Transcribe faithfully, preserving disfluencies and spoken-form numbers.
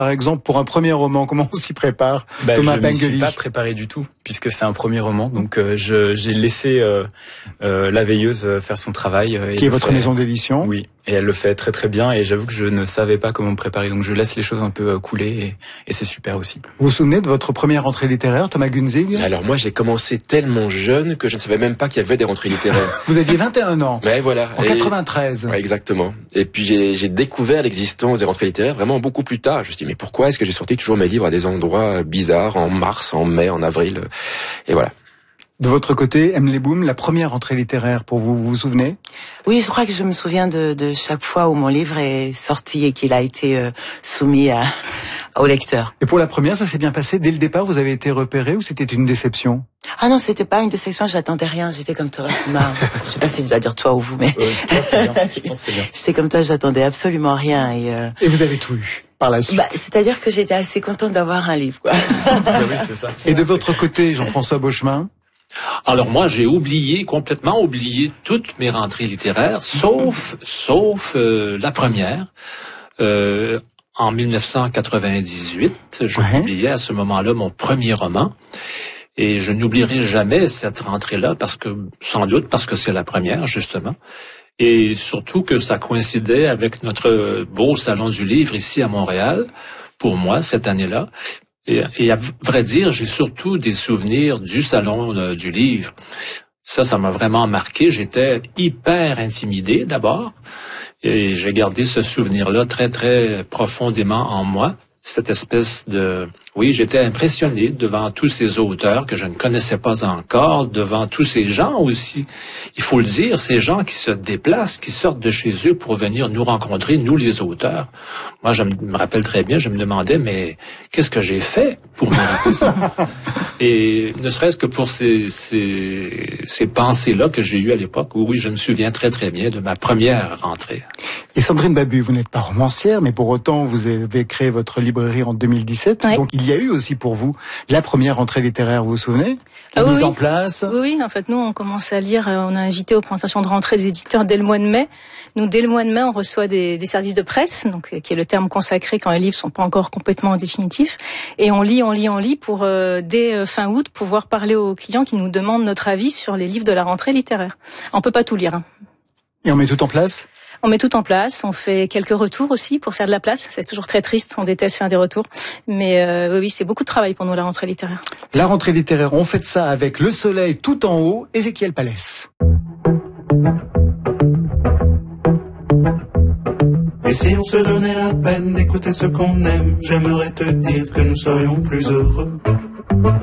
Par exemple, pour un premier roman, comment on s'y prépare, bah, Thomas Je ne Pengeli? suis pas préparé du tout, puisque c'est un premier roman. Donc euh, je, j'ai laissé euh, euh, la veilleuse faire son travail. Euh, Qui est votre fait... maison d'édition? Oui, et elle le fait très très bien. Et j'avoue que je ne savais pas comment me préparer, donc je laisse les choses un peu couler, et, et c'est super aussi. Vous vous souvenez de votre première rentrée littéraire, Thomas Gunzig? Alors moi, j'ai commencé tellement jeune que je ne savais même pas qu'il y avait des rentrées littéraires. Vous aviez vingt et un ans. Mais voilà. En et... quatre-vingt-treize. Ouais, exactement. Et puis j'ai, j'ai découvert l'existence des rentrées littéraires vraiment beaucoup plus tard. Je me suis dit, mais pourquoi est-ce que j'ai sorti toujours mes livres à des endroits bizarres, en mars, en mai, en avril? Et voilà. De votre côté, Emily Boom, la première rentrée littéraire pour vous, vous vous souvenez? Oui, je crois que je me souviens de, de chaque fois où mon livre est sorti et qu'il a été euh, soumis à, au lecteur. Et pour la première, ça s'est bien passé? Dès le départ, vous avez été repéré ou c'était une déception? Ah non, c'était pas une déception, j'attendais rien, j'étais comme toi, Thomas. Je sais pas si je dois dire toi ou vous, mais... Euh, je pense c'est bien. Je pense c'est bien. J'étais comme toi, j'attendais absolument rien. Et, euh... et vous avez tout eu par la suite? Bah, c'est-à-dire que j'étais assez contente d'avoir un livre, quoi. Bah oui, c'est ça. Et de votre côté, Jean-François Beauchemin? Alors moi, j'ai oublié, complètement oublié toutes mes rentrées littéraires, sauf sauf euh, la première. Euh, en dix-neuf cent quatre-vingt-dix-huit, je ouais. publiais à ce moment-là mon premier roman. Et je n'oublierai jamais cette rentrée-là, parce que sans doute parce que c'est la première, justement. Et surtout que ça coïncidait avec notre beau salon du livre ici à Montréal, pour moi, cette année-là. Et, et à vrai dire, j'ai surtout des souvenirs du salon euh, du livre. Ça, ça m'a vraiment marqué. J'étais hyper intimidé d'abord. Et j'ai gardé ce souvenir-là très, très profondément en moi. Cette espèce de... Oui, j'étais impressionné devant tous ces auteurs que je ne connaissais pas encore, devant tous ces gens aussi. Il faut le dire, ces gens qui se déplacent, qui sortent de chez eux pour venir nous rencontrer, nous les auteurs. Moi, je me rappelle très bien, je me demandais, mais qu'est-ce que j'ai fait pour mériter ça? Et ne serait-ce que pour ces, ces, ces pensées-là que j'ai eues à l'époque, oui, je me souviens très très bien de ma première rentrée. Et Sandrine Babu, vous n'êtes pas romancière, mais pour autant, vous avez créé votre librairie en deux mille dix-sept. Oui. Donc, il y a eu aussi pour vous la première rentrée littéraire, vous vous souvenez? La ah, mise oui, en place. Oui, oui, en fait, nous, on commence à lire, on a invité aux présentations de rentrée des éditeurs dès le mois de mai. Nous, dès le mois de mai, on reçoit des, des services de presse, donc qui est le terme consacré quand les livres sont pas encore complètement définitifs. Et on lit, on lit, on lit pour, euh, dès fin août, pouvoir parler aux clients qui nous demandent notre avis sur les livres de la rentrée littéraire. On peut pas tout lire. Hein. Et on met tout en place? On met tout en place, on fait quelques retours aussi pour faire de la place. C'est toujours très triste, on déteste faire des retours. Mais euh, oui, c'est beaucoup de travail pour nous, la rentrée littéraire. La rentrée littéraire, on fait ça avec Le Soleil tout en haut, Ézéchiel Palès. Et si on se donnait la peine d'écouter ce qu'on aime, j'aimerais te dire que nous serions plus heureux.